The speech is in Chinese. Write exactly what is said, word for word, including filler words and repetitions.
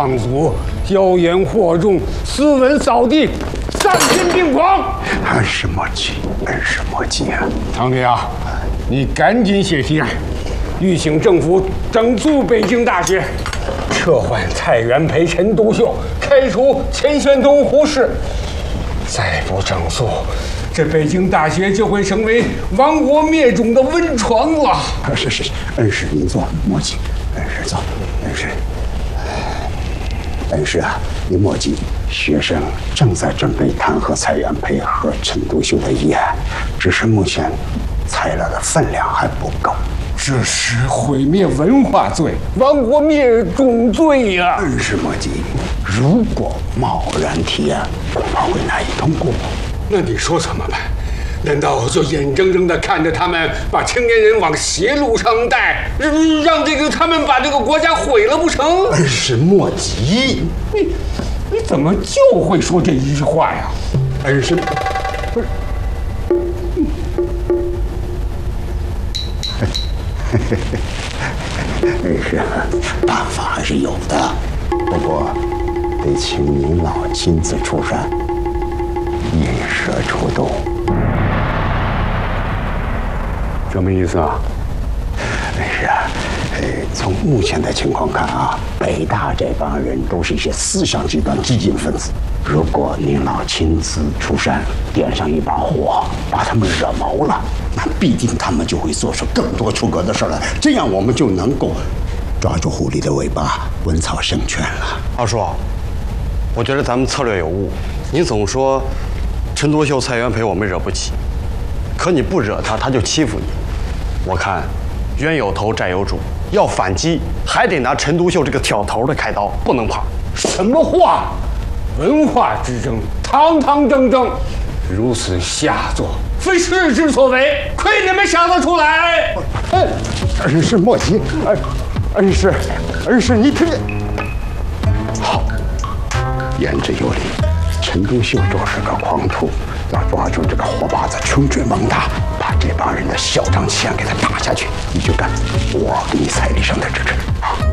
皇族，谣言惑众，斯文扫地，丧心病狂。 恩师莫急，恩师莫急啊！ 堂弟啊，你赶紧写提案，吁请政府整肃北京大学，撤换蔡元培、陈独秀，开除钱玄同、胡适。再不整肃，这北京大学就会成为亡国灭种的温床了。 是是是，恩师您坐，莫急。恩师坐，恩师。恩师啊，您莫急，学生正在准备弹劾蔡元培和陈独秀的议案，只是目前材料的分量还不够。 这是毁灭文化罪，亡国灭种罪呀！ 恩师莫急，如果贸然提案，恐怕会难以通过。 那你说怎么办？难道就眼睁睁地看着他们把青年人往邪路上带，让这个他们把这个国家毁了不成？ 恩师莫急， 你你怎么就会说这一句话呀？ 恩师，不是。恩师，办法还是有的，不过得请您老亲自出山，引蛇出洞。 什么意思啊？ 恩师啊，呃，从目前的情况看啊，北大这帮人都是一些思想极端激进分子。如果您老亲自出山，点上一把火，把他们惹毛了，那必定他们就会做出更多出格的事来。这样我们就能够抓住狐狸的尾巴，稳操胜券了。 二叔，我觉得咱们策略有误。你总说陈独秀、蔡元培我们惹不起，可你不惹他，他就欺负你。我看冤有头债有主，要反击还得拿陈独秀这个挑头的开刀，不能怕。 什么话？文化之争，堂堂正正，如此下作，非世之所为，亏你们想得出来！ 恩恩师莫急，恩恩师，恩师你听。好，言之有理。陈独秀就是个狂徒，要抓住这个活靶子，穷追猛打，把这帮人的嚣张气焰给他打下去。你就干，我给你彩礼上的支持。好。